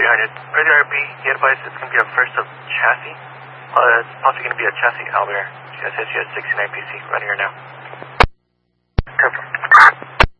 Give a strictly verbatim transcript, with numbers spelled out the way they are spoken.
three hundred. Earlier R B, he advised it's going to be a first of chassis. Uh, it's possibly going to be a chassis Albert. She says she has sixty-nine P C running her now.